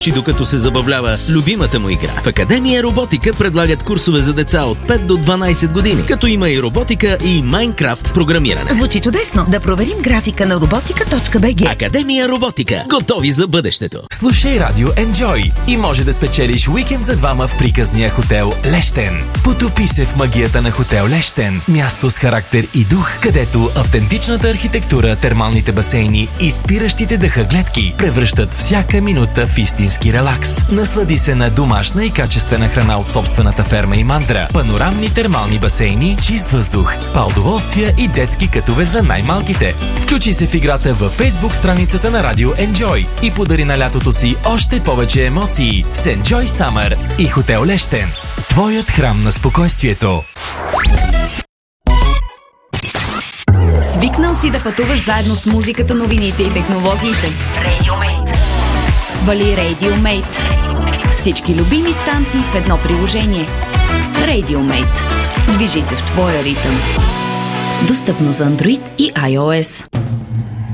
докато се забавлява с любимата му игра. В Академия Роботика предлагат курсове за деца от 5 до 12 години, като има и роботика и Майнкрафт програмиране. Звучи чудесно! Да проверим графика на robotica.bg. Академия Роботика. Готови за бъдещето. Слушай Радио Enjoy и може да спечелиш уикенд за двама в приказния хотел Лещен. Потопи се в магията на хотел Лещен. Място с характер и дух, където автентичната архитектура, термалните басейни и спиращите дъха гледки превръщат всяка минута в истински релакс. Наслади се на домашна и качествена храна от собствената ферма и мандра, панорамни термални басейни, чист въздух, спа удоволствия и детски кътове за най-малките. Включи се в играта във Facebook страницата на Радио Enjoy и подари на лятото си още повече емоции с Enjoy Summer и Хотел Лещен. Твоят храм на спокойствието. Свикнал си да пътуваш заедно с музиката, новините и технологиите. Радиомейт. Свали Radiomates. Всички любими станции в едно приложение. Radiomates. Движи се в твоя ритъм. Достъпно за Android и iOS.